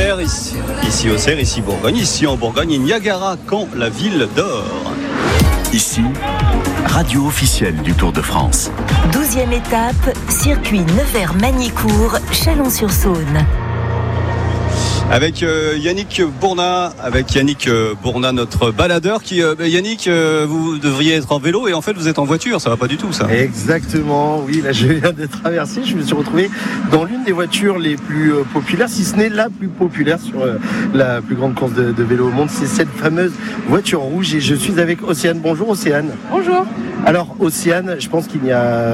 Auxerre, ici Auxerre, ici Bourgogne, ici en Bourgogne, Niagara, quand la ville dort. Ici, radio officielle du Tour de France. 12e étape, circuit Nevers-Magny-Cours, Chalon-sur-Saône. Avec Yannick Bournat, notre baladeur qui Yannick, vous devriez être en vélo et en fait vous êtes en voiture, ça va pas du tout ça. Exactement, oui, là je viens de traverser, je me suis retrouvé dans l'une des voitures les plus populaires, si ce n'est la plus populaire sur la plus grande course de vélo au monde, c'est cette fameuse voiture rouge et je suis avec Océane. Bonjour Océane. Bonjour. Alors Océane, je pense qu'il n'y a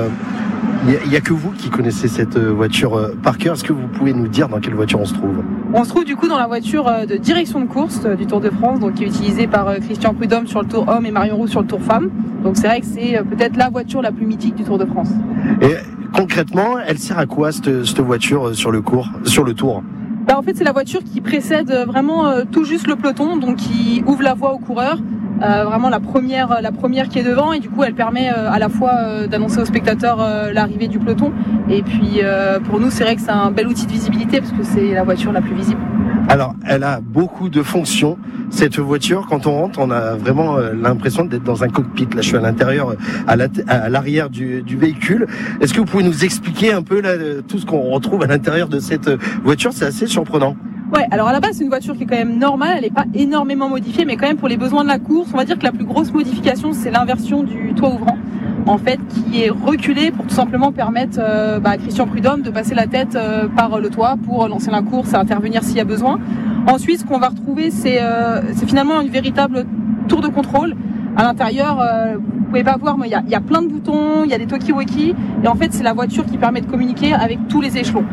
que vous qui connaissez cette voiture par cœur. Est-ce que vous pouvez nous dire dans quelle voiture on se trouve ? On se trouve du coup dans la voiture de direction de course du Tour de France, donc qui est utilisée par Christian Prudhomme sur le Tour Homme et Marion Roux sur le Tour Femme. Donc c'est vrai que c'est peut-être la voiture la plus mythique du Tour de France. Et concrètement, elle sert à quoi cette voiture sur le Tour ? En fait, c'est la voiture qui précède vraiment tout juste le peloton, donc qui ouvre la voie aux coureurs. Vraiment la première qui est devant et du coup elle permet à la fois d'annoncer aux spectateurs l'arrivée du peloton et puis pour nous c'est vrai que c'est un bel outil de visibilité parce que c'est la voiture la plus visible. Alors elle a beaucoup de fonctions cette voiture, quand on rentre on a vraiment l'impression d'être dans un cockpit. Là je suis à l'intérieur, à l'arrière du véhicule. Est-ce que vous pouvez nous expliquer un peu là, tout ce qu'on retrouve à l'intérieur de cette voiture? C'est assez surprenant. Ouais, alors à la base c'est une voiture qui est quand même normale, elle n'est pas énormément modifiée, mais quand même pour les besoins de la course, on va dire que la plus grosse modification c'est l'inversion du toit ouvrant, en fait, qui est reculé pour tout simplement permettre à Christian Prudhomme de passer la tête par le toit pour lancer la course et intervenir s'il y a besoin. Ensuite, ce qu'on va retrouver, c'est finalement une véritable tour de contrôle. À l'intérieur, vous pouvez pas voir, mais il y a plein de boutons, il y a des talkie-walkie, et en fait c'est la voiture qui permet de communiquer avec tous les échelons.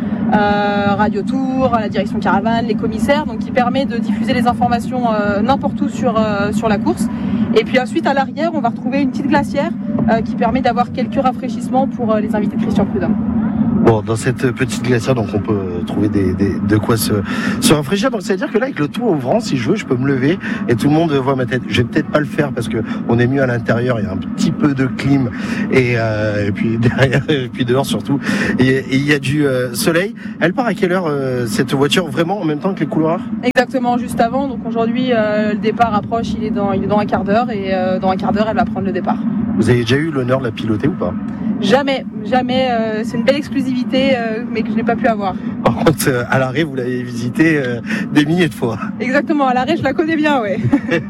Radio Tour, la direction caravane, les commissaires, donc qui permet de diffuser les informations n'importe où sur la course. Et puis ensuite à l'arrière, on va retrouver une petite glacière qui permet d'avoir quelques rafraîchissements pour les invités de Christian Prudhomme. Bon, dans cette petite glacière, donc on peut trouver de quoi se rafraîchir. Donc c'est à dire que là, avec le toit ouvrant, si je veux, je peux me lever et tout le monde voit ma tête. Je vais peut-être pas le faire parce que on est mieux à l'intérieur. Il y a un petit peu de clim et puis derrière, et puis dehors surtout. Et il y a du soleil. Elle part à quelle heure cette voiture, vraiment en même temps que les coureurs ? Exactement, juste avant. Donc aujourd'hui, le départ approche. Il est dans un quart d'heure et dans un quart d'heure, elle va prendre le départ. Vous avez déjà eu l'honneur de la piloter ou pas ? Jamais. C'est une belle exclusivité, mais que je n'ai pas pu avoir. Par contre, à l'arrêt, vous l'avez visité des milliers de fois. Exactement, à l'arrêt, je la connais bien, ouais.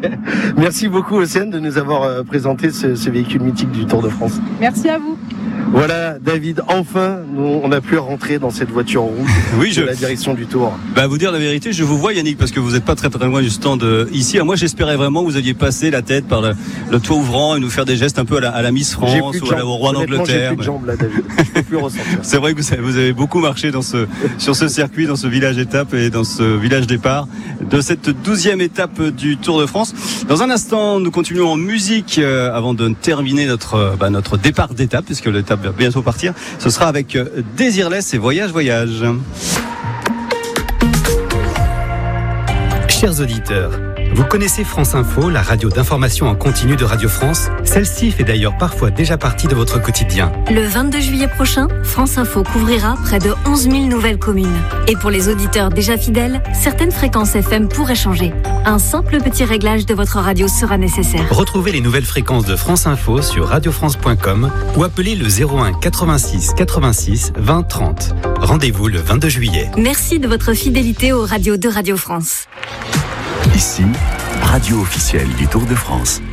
Merci beaucoup, Océane, de nous avoir présenté ce véhicule mythique du Tour de France. Merci à vous. Voilà, David, enfin, on a pu rentrer dans cette voiture rouge de la direction du Tour. Vous dire la vérité, je vous vois Yannick, parce que vous n'êtes pas très très loin du stand ici. Moi, j'espérais vraiment que vous aviez passé la tête par le toit ouvrant et nous faire des gestes un peu à la Miss France ou au roi d'Angleterre. J'ai plus de jambes là, David. Je peux plus ressentir. C'est vrai que vous avez beaucoup marché sur ce circuit, dans ce village étape et dans ce village départ de cette 12e étape du Tour de France. Dans un instant, nous continuons en musique avant de terminer notre départ d'étape, puisque l'étape va bientôt partir. Ce sera avec Désirless et Voyage. Chers auditeurs, vous connaissez France Info, la radio d'information en continu de Radio France? Celle-ci fait d'ailleurs parfois déjà partie de votre quotidien. Le 22 juillet prochain, France Info couvrira près de 11 000 nouvelles communes. Et pour les auditeurs déjà fidèles, certaines fréquences FM pourraient changer. Un simple petit réglage de votre radio sera nécessaire. Retrouvez les nouvelles fréquences de France Info sur radiofrance.com ou appelez le 01 86 86 20 30. Rendez-vous le 22 juillet. Merci de votre fidélité aux radios de Radio France. Ici, radio officielle du Tour de France.